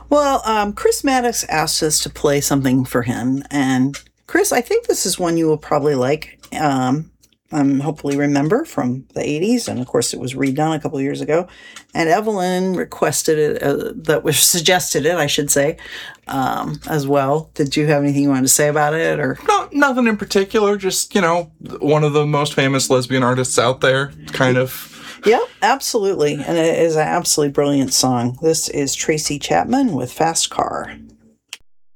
Well, Chris Maddox asked us to play something for him, and Chris, I think this is one you will probably like. Hopefully remember from the 80s, and of course it was redone a couple of years ago. And Evelyn requested it, that was suggested it, I should say, as well. Did you have anything you wanted to say about it, or? No, nothing in particular. Just, one of the most famous lesbian artists out there, kind of. Yeah, absolutely. And it is an absolutely brilliant song. This is Tracy Chapman with Fast Car.